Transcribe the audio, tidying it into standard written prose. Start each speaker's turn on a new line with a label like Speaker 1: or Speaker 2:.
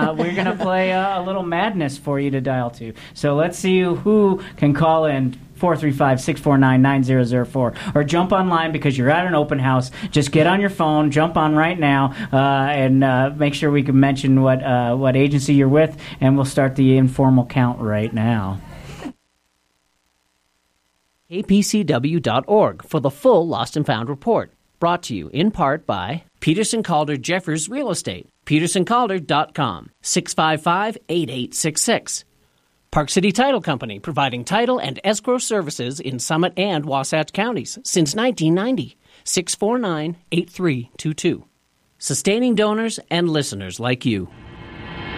Speaker 1: we're going to play a little madness for you to dial to. So let's see who can call in. 435-649-9004, or jump online because you're at an open house. Just get on your phone, jump on right now, and make sure we can mention what agency you're with, and we'll start the informal count right now.
Speaker 2: kpcw.org for the full Lost and Found report. Brought to you in part by Peterson Calder Jeffers Real Estate, petersoncalder.com, 655-8866. Park City Title Company, providing title and escrow services in Summit and Wasatch counties since 1990. 649-8322. Sustaining donors and listeners like you.